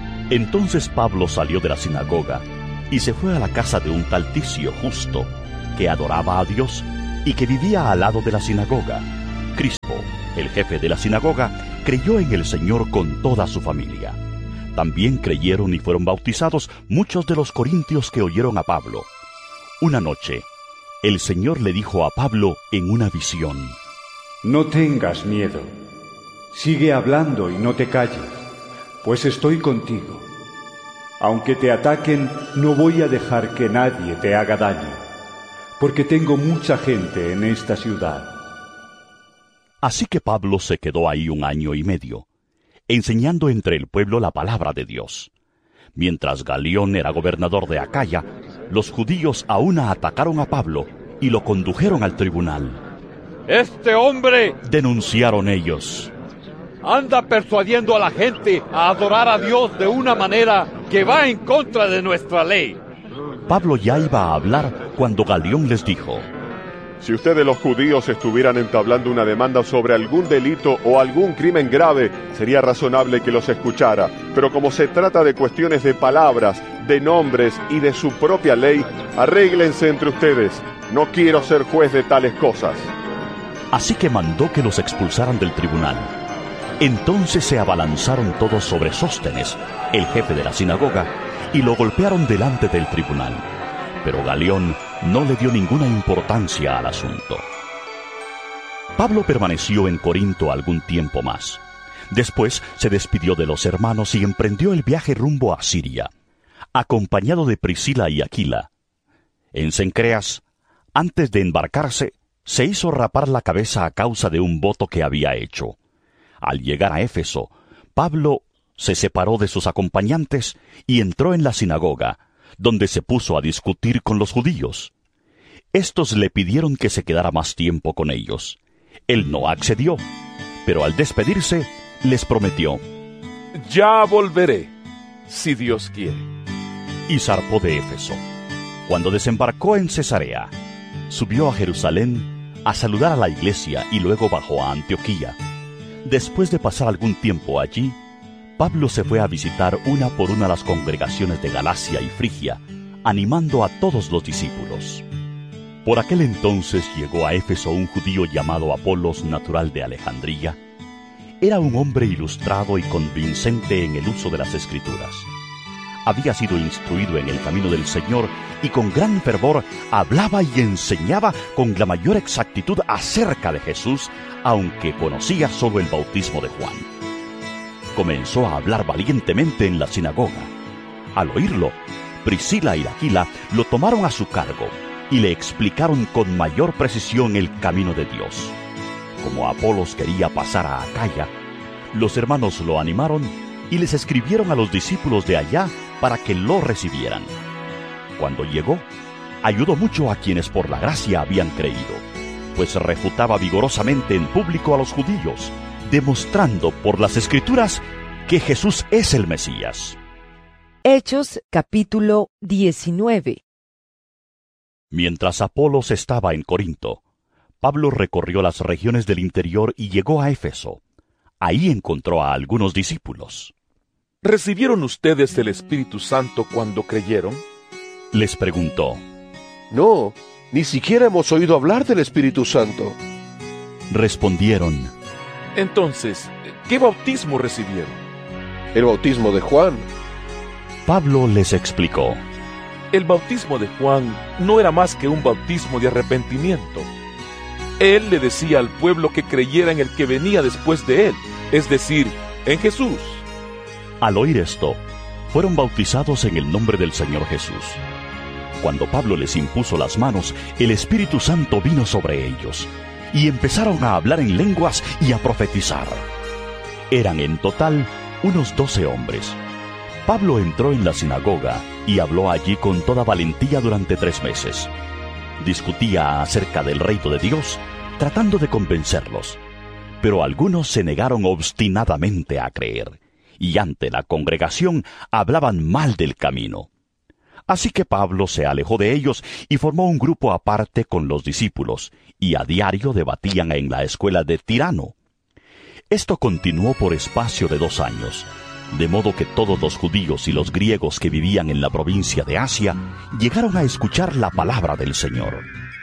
Entonces Pablo salió de la sinagoga y se fue a la casa de un tal Ticio Justo, que adoraba a Dios y que vivía al lado de la sinagoga. Crispo, el jefe de la sinagoga, creyó en el Señor con toda su familia. También creyeron y fueron bautizados muchos de los corintios que oyeron a Pablo. Una noche, el Señor le dijo a Pablo en una visión: No tengas miedo. Sigue hablando y no te calles, pues estoy contigo. Aunque te ataquen, no voy a dejar que nadie te haga daño, porque tengo mucha gente en esta ciudad. Así que Pablo se quedó ahí un año y medio, enseñando entre el pueblo la palabra de Dios. Mientras Galión era gobernador de Acaya, los judíos aún atacaron a Pablo y lo condujeron al tribunal. ¡Este hombre!, denunciaron ellos, anda persuadiendo a la gente a adorar a Dios de una manera que va en contra de nuestra ley. Pablo ya iba a hablar cuando Galión les dijo: Si ustedes los judíos estuvieran entablando una demanda sobre algún delito o algún crimen grave, sería razonable que los escuchara. Pero como se trata de cuestiones de palabras, de nombres y de su propia ley, arréglense entre ustedes. No quiero ser juez de tales cosas. Así que mandó que los expulsaran del tribunal. Entonces se abalanzaron todos sobre Sóstenes, el jefe de la sinagoga, y lo golpearon delante del tribunal. Pero Galión no le dio ninguna importancia al asunto. Pablo permaneció en Corinto algún tiempo más. Después se despidió de los hermanos y emprendió el viaje rumbo a Siria, acompañado de Priscila y Aquila. En Cencreas, antes de embarcarse, se hizo rapar la cabeza a causa de un voto que había hecho. Al llegar a Éfeso, Pablo se separó de sus acompañantes y entró en la sinagoga, donde se puso a discutir con los judíos. Estos le pidieron que se quedara más tiempo con ellos. Él no accedió, pero al despedirse, les prometió: Ya volveré, si Dios quiere. Y zarpó de Éfeso. Cuando desembarcó en Cesarea, subió a Jerusalén a saludar a la iglesia y luego bajó a Antioquía. Después de pasar algún tiempo allí, Pablo se fue a visitar una por una las congregaciones de Galacia y Frigia, animando a todos los discípulos. Por aquel entonces llegó a Éfeso un judío llamado Apolos, natural de Alejandría. Era un hombre ilustrado y convincente en el uso de las Escrituras. Había sido instruido en el camino del Señor y con gran fervor hablaba y enseñaba con la mayor exactitud acerca de Jesús, aunque conocía solo el bautismo de Juan. Comenzó a hablar valientemente en la sinagoga. Al oírlo, Priscila y Aquila lo tomaron a su cargo y le explicaron con mayor precisión el camino de Dios. Como Apolos quería pasar a Acaya, los hermanos lo animaron y les escribieron a los discípulos de allá para que lo recibieran. Cuando llegó, ayudó mucho a quienes por la gracia habían creído, pues refutaba vigorosamente en público a los judíos, demostrando por las Escrituras que Jesús es el Mesías. Hechos capítulo diecinueve. Mientras Apolos estaba en Corinto, Pablo recorrió las regiones del interior y llegó a Éfeso. Ahí encontró a algunos discípulos. ¿Recibieron ustedes el Espíritu Santo cuando creyeron?, les preguntó. No, ni siquiera hemos oído hablar del Espíritu Santo. Respondieron. Entonces, ¿qué bautismo recibieron? El bautismo de Juan. Pablo les explicó. El bautismo de Juan no era más que un bautismo de arrepentimiento. Él le decía al pueblo que creyera en el que venía después de él, es decir, en Jesús. Al oír esto, fueron bautizados en el nombre del Señor Jesús. Cuando Pablo les impuso las manos, el Espíritu Santo vino sobre ellos, y empezaron a hablar en lenguas y a profetizar. Eran en total unos doce hombres. Pablo entró en la sinagoga y habló allí con toda valentía durante tres meses. Discutía acerca del reino de Dios, tratando de convencerlos, pero algunos se negaron obstinadamente a creer, y ante la congregación hablaban mal del camino. Así que Pablo se alejó de ellos y formó un grupo aparte con los discípulos, y a diario debatían en la escuela de Tirano. Esto continuó por espacio de dos años, de modo que todos los judíos y los griegos que vivían en la provincia de Asia llegaron a escuchar la palabra del Señor.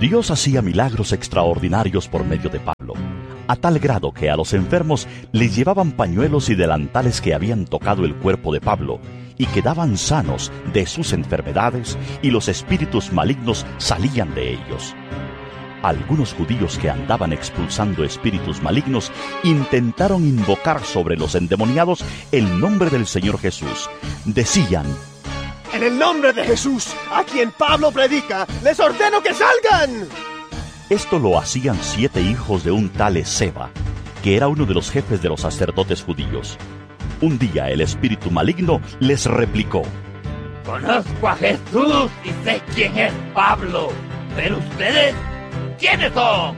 Dios hacía milagros extraordinarios por medio de Pablo, a tal grado que a los enfermos les llevaban pañuelos y delantales que habían tocado el cuerpo de Pablo, y quedaban sanos de sus enfermedades, y los espíritus malignos salían de ellos. Algunos judíos que andaban expulsando espíritus malignos intentaron invocar sobre los endemoniados el nombre del Señor Jesús. Decían: en el nombre de Jesús, a quien Pablo predica, les ordeno que salgan. Esto lo hacían siete hijos de un tal Esceva, que era uno de los jefes de los sacerdotes judíos. Un día el espíritu maligno les replicó: conozco a Jesús y sé quién es Pablo, pero ustedes, ¿quiénes son?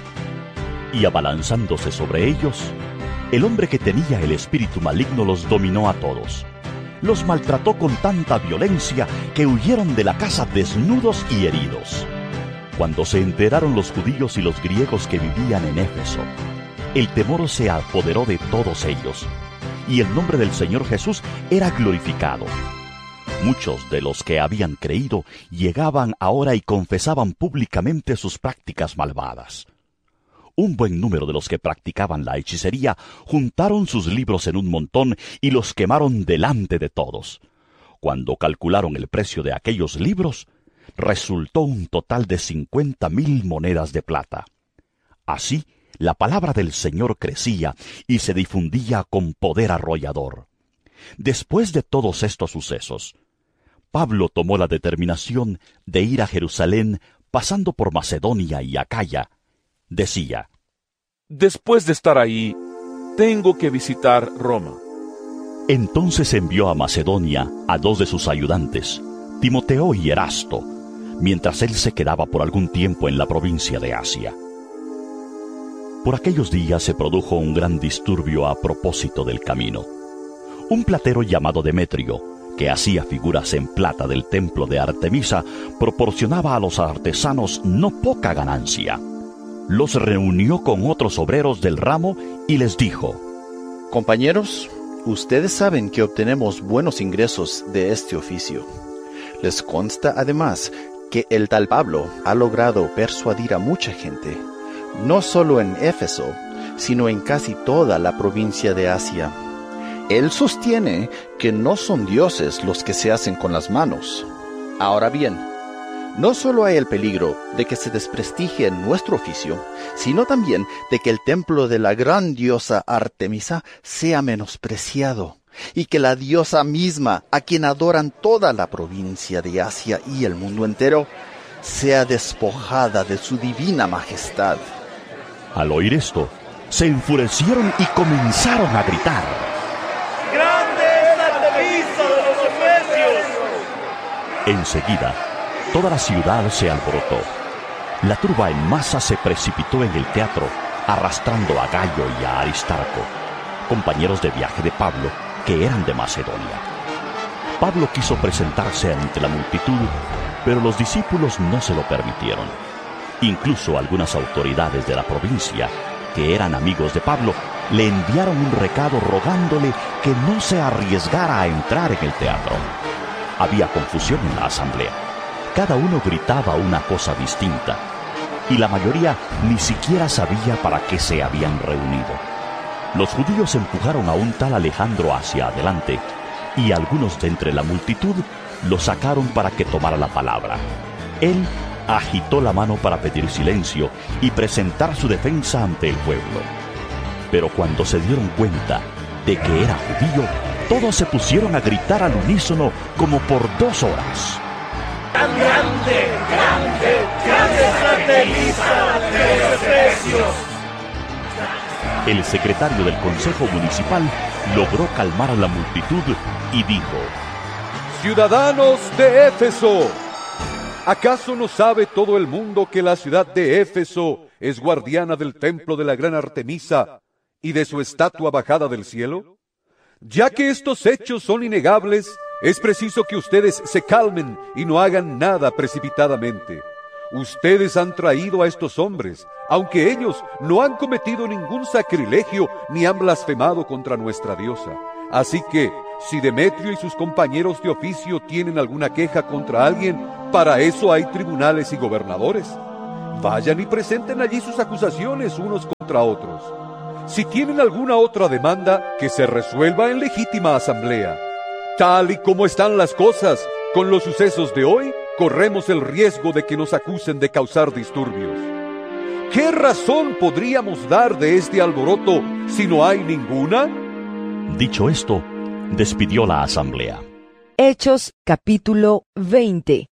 Y abalanzándose sobre ellos, el hombre que tenía el espíritu maligno los dominó a todos. Los maltrató con tanta violencia que huyeron de la casa desnudos y heridos. Cuando se enteraron los judíos y los griegos que vivían en Éfeso, el temor se apoderó de todos ellos, y el nombre del Señor Jesús era glorificado. Muchos de los que habían creído llegaban ahora y confesaban públicamente sus prácticas malvadas. Un buen número de los que practicaban la hechicería juntaron sus libros en un montón y los quemaron delante de todos. Cuando calcularon el precio de aquellos libros, resultó un total de cincuenta mil monedas de plata. Así, la palabra del Señor crecía y se difundía con poder arrollador. Después de todos estos sucesos, Pablo tomó la determinación de ir a Jerusalén pasando por Macedonia y Acaya. Decía: después de estar ahí, tengo que visitar Roma. Entonces envió a Macedonia a dos de sus ayudantes, Timoteo y Erasto, mientras él se quedaba por algún tiempo en la provincia de Asia. Por aquellos días se produjo un gran disturbio a propósito del camino. Un platero llamado Demetrio, que hacía figuras en plata del templo de Artemisa, proporcionaba a los artesanos no poca ganancia. Los reunió con otros obreros del ramo y les dijo: compañeros, ustedes saben que obtenemos buenos ingresos de este oficio. Les consta además que el tal Pablo ha logrado persuadir a mucha gente, no solo en Éfeso, sino en casi toda la provincia de Asia. Él sostiene que no son dioses los que se hacen con las manos. Ahora bien, no solo hay el peligro de que se desprestigie nuestro oficio, sino también de que el templo de la gran diosa Artemisa sea menospreciado, y que la diosa misma, a quien adoran toda la provincia de Asia y el mundo entero, sea despojada de su divina majestad. Al oír esto, se enfurecieron y comenzaron a gritar: ¡grande es la Artemisa de los efesios! Enseguida, toda la ciudad se alborotó. La turba en masa se precipitó en el teatro, arrastrando a Gayo y a Aristarco, compañeros de viaje de Pablo, que eran de Macedonia. Pablo quiso presentarse ante la multitud, pero los discípulos no se lo permitieron. Incluso algunas autoridades de la provincia, que eran amigos de Pablo, le enviaron un recado rogándole que no se arriesgara a entrar en el teatro. Había confusión en la asamblea. Cada uno gritaba una cosa distinta, y la mayoría ni siquiera sabía para qué se habían reunido. Los judíos empujaron a un tal Alejandro hacia adelante, y algunos de entre la multitud lo sacaron para que tomara la palabra. Él agitó la mano para pedir silencio y presentar su defensa ante el pueblo. Pero cuando se dieron cuenta de que era judío, todos se pusieron a gritar al unísono como por dos horas: ¡grande, grande, grande es la Artemisa de los efesios! El secretario del Consejo Municipal logró calmar a la multitud y dijo: ciudadanos de Éfeso, ¿acaso no sabe todo el mundo que la ciudad de Éfeso es guardiana del templo de la gran Artemisa y de su estatua bajada del cielo? Ya que estos hechos son innegables, es preciso que ustedes se calmen y no hagan nada precipitadamente. Ustedes han traído a estos hombres, aunque ellos no han cometido ningún sacrilegio ni han blasfemado contra nuestra diosa. Así que, si Demetrio y sus compañeros de oficio tienen alguna queja contra alguien, para eso hay tribunales y gobernadores. vayan y presenten allí sus acusaciones unos contra otros. Si tienen alguna otra demanda, que se resuelva en legítima asamblea. Tal y como están las cosas, con los sucesos de hoy, corremos el riesgo de que nos acusen de causar disturbios. ¿Qué razón podríamos dar de este alboroto si no hay ninguna? Dicho esto, despidió la asamblea. Hechos capítulo veinte.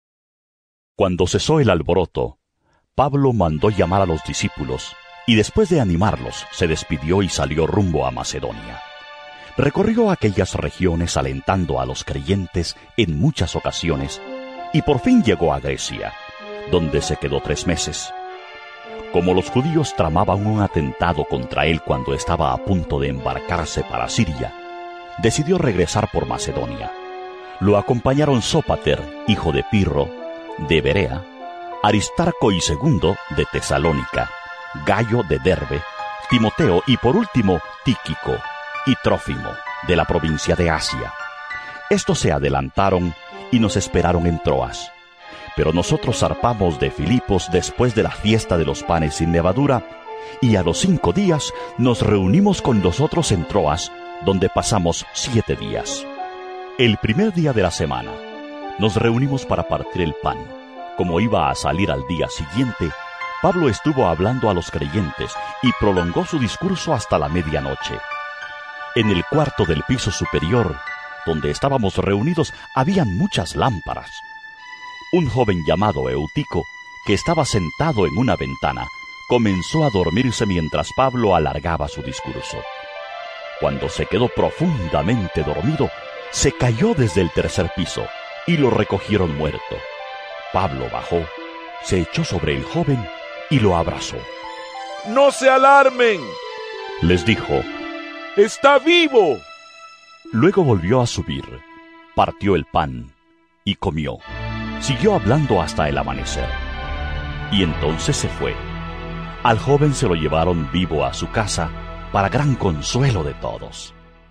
Cuando cesó el alboroto, Pablo mandó llamar a los discípulos y después de animarlos se despidió y salió rumbo a Macedonia. Recorrió aquellas regiones alentando a los creyentes en muchas ocasiones y por fin llegó a Grecia, donde se quedó tres meses. Como los judíos tramaban un atentado contra él cuando estaba a punto de embarcarse para Siria, decidió regresar por Macedonia. Lo acompañaron Sópater, hijo de Pirro, de Berea, Aristarco y Segundo, de Tesalónica, Gayo de Derbe, Timoteo y por último Tíquico y Trófimo, de la provincia de Asia. Estos se adelantaron y nos esperaron en Troas. Pero nosotros zarpamos de Filipos después de la fiesta de los panes sin levadura, y a los cinco días nos reunimos con los otros en Troas, donde pasamos siete días. El primer día de la semana, nos reunimos para partir el pan. Como iba a salir al día siguiente, Pablo estuvo hablando a los creyentes y prolongó su discurso hasta la medianoche. En el cuarto del piso superior, donde estábamos reunidos, habían muchas lámparas. Un joven llamado Eutico, que estaba sentado en una ventana, comenzó a dormirse mientras Pablo alargaba su discurso. Cuando se quedó profundamente dormido, se cayó desde el tercer piso y lo recogieron muerto. Pablo bajó, se echó sobre el joven y lo abrazó. ¡No se alarmen!, les dijo. ¡Está vivo! Luego volvió a subir, partió el pan y comió. Siguió hablando hasta el amanecer. Y entonces se fue. Al joven se lo llevaron vivo a su casa, para gran consuelo de todos.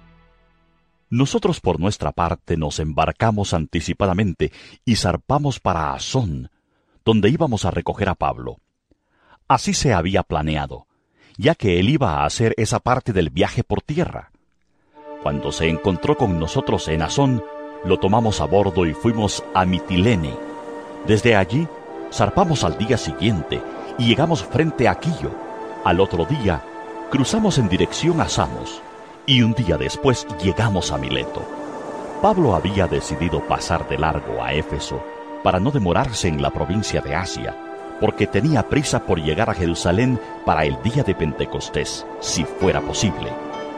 Nosotros por nuestra parte nos embarcamos anticipadamente y zarpamos para Asón, donde íbamos a recoger a Pablo. Así se había planeado, ya que él iba a hacer esa parte del viaje por tierra. Cuando se encontró con nosotros en Asón, lo tomamos a bordo y fuimos a Mitilene. Desde allí, zarpamos al día siguiente y llegamos frente a Quillo. Al otro día, cruzamos en dirección a Samos, y un día después llegamos a Mileto. Pablo había decidido pasar de largo a Éfeso para no demorarse en la provincia de Asia, porque tenía prisa por llegar a Jerusalén para el día de Pentecostés, si fuera posible.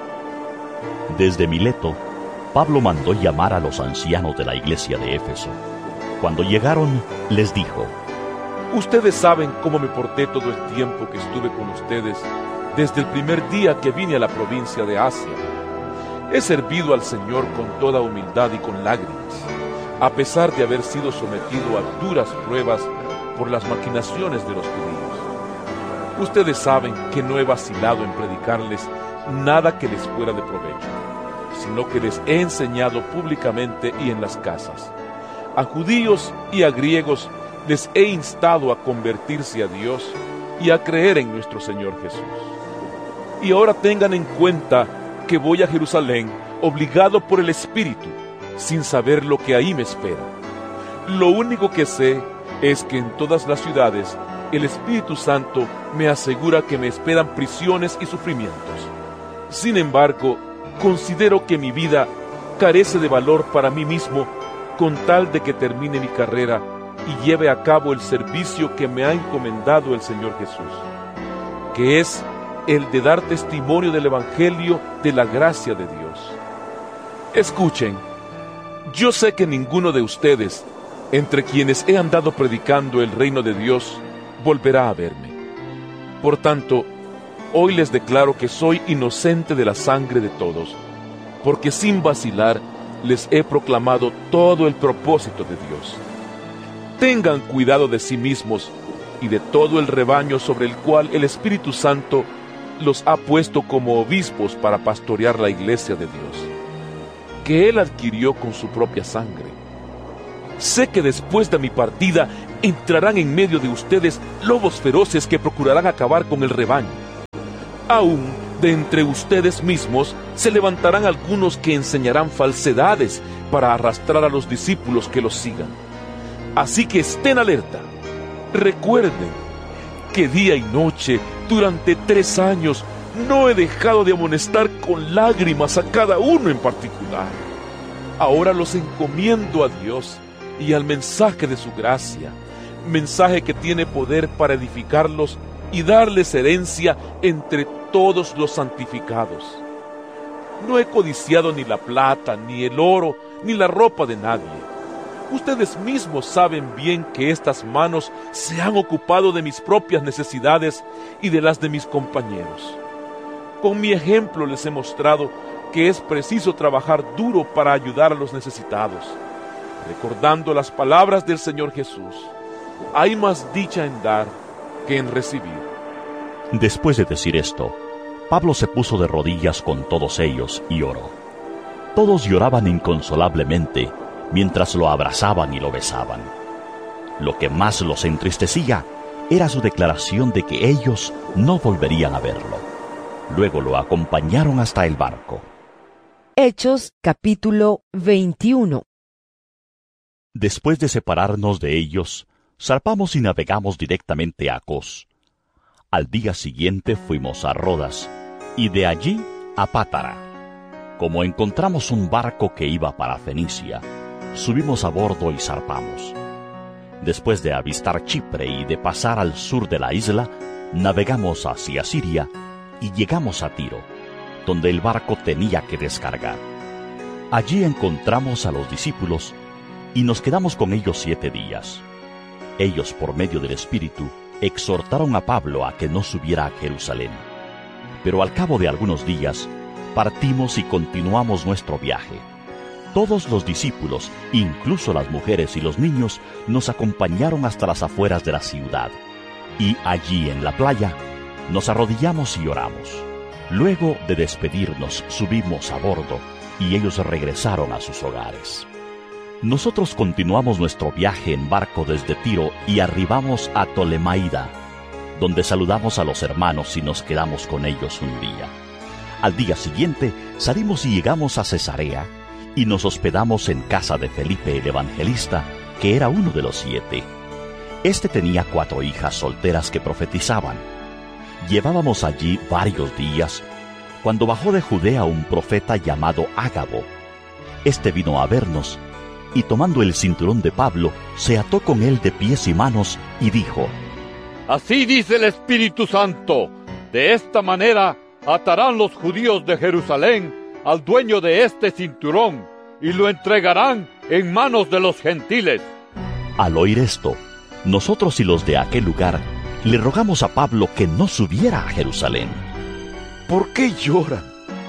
Desde Mileto, Pablo mandó llamar a los ancianos de la iglesia de Éfeso. Cuando llegaron, les dijo: Ustedes saben cómo me porté todo el tiempo que estuve con ustedes, desde el primer día que vine a la provincia de Asia. He servido al Señor con toda humildad y con lágrimas, a pesar de haber sido sometido a duras pruebas por las maquinaciones de los judíos. Ustedes saben que no he vacilado en predicarles nada que les fuera de provecho, sino que les he enseñado públicamente y en las casas. A judíos y a griegos les he instado a convertirse a Dios y a creer en nuestro Señor Jesús. Y ahora tengan en cuenta que voy a Jerusalén obligado por el Espíritu, sin saber lo que ahí me espera. Lo único que sé es que en todas las ciudades el Espíritu Santo me asegura que me esperan prisiones y sufrimientos. Sin embargo, considero que mi vida carece de valor para mí mismo con tal de que termine mi carrera y lleve a cabo el servicio que me ha encomendado el Señor Jesús, que es el de dar testimonio del Evangelio de la gracia de Dios. Escuchen, yo sé que ninguno de ustedes, entre quienes he andado predicando el reino de Dios, volverá a verme. Por tanto, hoy les declaro que soy inocente de la sangre de todos, porque sin vacilar les he proclamado todo el propósito de Dios. Tengan cuidado de sí mismos y de todo el rebaño sobre el cual el Espíritu Santo los ha puesto como obispos para pastorear la iglesia de Dios, que Él adquirió con su propia sangre. Sé que después de mi partida entrarán en medio de ustedes lobos feroces que procurarán acabar con el rebaño. Aún de entre ustedes mismos se levantarán algunos que enseñarán falsedades para arrastrar a los discípulos que los sigan. Así que estén alerta. Recuerden que día y noche, durante tres años, no he dejado de amonestar con lágrimas a cada uno en particular. Ahora los encomiendo a Dios y al mensaje de su gracia, mensaje que tiene poder para edificarlos y darles herencia entre todos los santificados. No he codiciado ni la plata, ni el oro, ni la ropa de nadie. Ustedes mismos saben bien que estas manos se han ocupado de mis propias necesidades y de las de mis compañeros. Con mi ejemplo les he mostrado que es preciso trabajar duro para ayudar a los necesitados, recordando las palabras del Señor Jesús. Hay más dicha en dar que en recibir. Después de decir esto, Pablo se puso de rodillas con todos ellos y oró. Todos lloraban inconsolablemente mientras lo abrazaban y lo besaban. Lo que más los entristecía era su declaración de que ellos no volverían a verlo. Luego lo acompañaron hasta el barco. Hechos capítulo veintiuno. Después de separarnos de ellos, zarpamos y navegamos directamente a Cos. Al día siguiente fuimos a Rodas y de allí a Pátara. Como encontramos un barco que iba para Fenicia, subimos a bordo y zarpamos. Después de avistar Chipre y de pasar al sur de la isla, navegamos hacia Siria y llegamos a Tiro, donde el barco tenía que descargar. Allí encontramos a los discípulos y nos quedamos con ellos siete días. Ellos, por medio del Espíritu, exhortaron a Pablo a que no subiera a Jerusalén. Pero al cabo de algunos días, partimos y continuamos nuestro viaje. Todos los discípulos, incluso las mujeres y los niños, nos acompañaron hasta las afueras de la ciudad. Y allí en la playa, nos arrodillamos y oramos. Luego de despedirnos, subimos a bordo y ellos regresaron a sus hogares. Nosotros continuamos nuestro viaje en barco desde Tiro y arribamos a Tolemaida, donde saludamos a los hermanos y nos quedamos con ellos un día. Al día siguiente salimos y llegamos a Cesarea y nos hospedamos en casa de Felipe el Evangelista, que era uno de los siete. Este tenía cuatro hijas solteras que profetizaban. Llevábamos allí varios días cuando bajó de Judea un profeta llamado Ágabo. Este vino a vernos y tomando el cinturón de Pablo, se ató con él de pies y manos y dijo: Así dice el Espíritu Santo, de esta manera atarán los judíos de Jerusalén al dueño de este cinturón y lo entregarán en manos de los gentiles. Al oír esto, nosotros y los de aquel lugar le rogamos a Pablo que no subiera a Jerusalén. ¿Por qué lloran?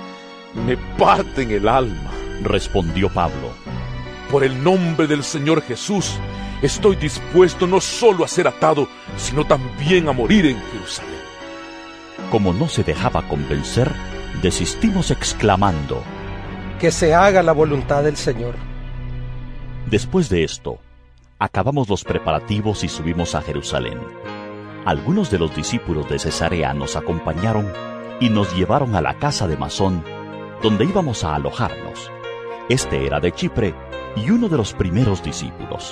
Me parten el alma, respondió Pablo. Por el nombre del Señor Jesús, estoy dispuesto no solo a ser atado, sino también a morir en Jerusalén. Como no se dejaba convencer, desistimos exclamando: Que se haga la voluntad del Señor. Después de esto, acabamos los preparativos y subimos a Jerusalén. Algunos de los discípulos de Cesarea nos acompañaron y nos llevaron a la casa de Masón, donde íbamos a alojarnos. Este era de Chipre y uno de los primeros discípulos.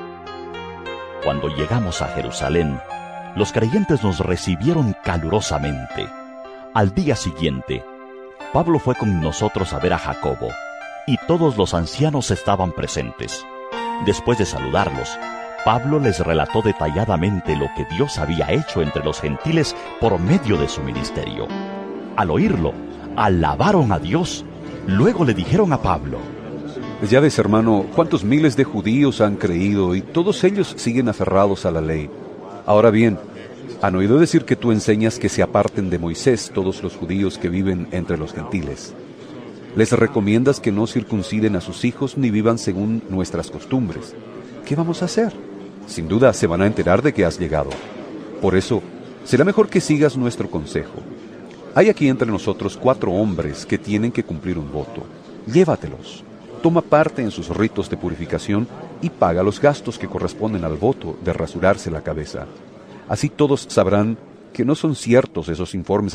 Cuando llegamos a Jerusalén, los creyentes nos recibieron calurosamente. Al día siguiente, Pablo fue con nosotros a ver a Jacobo, y todos los ancianos estaban presentes. Después de saludarlos, Pablo les relató detalladamente lo que Dios había hecho entre los gentiles por medio de su ministerio. Al oírlo, alabaron a Dios. Luego le dijeron a Pablo: Ya ves, hermano, cuántos miles de judíos han creído y todos ellos siguen aferrados a la ley. Ahora bien, han oído decir que tú enseñas que se aparten de Moisés todos los judíos que viven entre los gentiles. Les recomiendas que no circunciden a sus hijos ni vivan según nuestras costumbres. ¿Qué vamos a hacer? Sin duda se van a enterar de que has llegado. Por eso, será mejor que sigas nuestro consejo. Hay aquí entre nosotros cuatro hombres que tienen que cumplir un voto. Llévatelos. toma parte en sus ritos de purificación y paga los gastos que corresponden al voto de rasurarse la cabeza. Así todos sabrán que no son ciertos esos informes